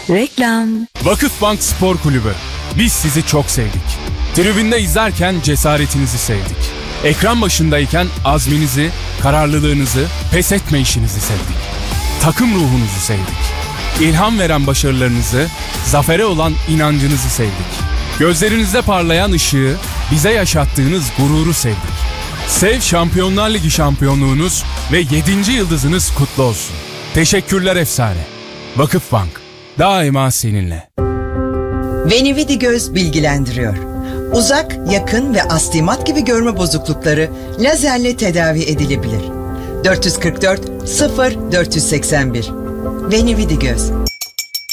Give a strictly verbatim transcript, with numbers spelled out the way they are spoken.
Reklam. Vakıfbank Spor Kulübü. Biz sizi çok sevdik. Tribünde izlerken cesaretinizi sevdik. Ekran başındayken azminizi, kararlılığınızı, pes etme işinizi sevdik. Takım ruhunuzu sevdik. İlham veren başarılarınızı, zafere olan inancınızı sevdik. Gözlerinizde parlayan ışığı, bize yaşattığınız gururu sevdik. Sev Şampiyonlar Ligi şampiyonluğunuz ve yedinci yıldızınız kutlu olsun. Teşekkürler efsane. Vakıfbank, daima seninle. Venividi Göz bilgilendiriyor. Uzak, yakın ve astigmat gibi görme bozuklukları lazerle tedavi edilebilir. dört yüz kırk dört sıfır dört yüz seksen bir Venividi Göz.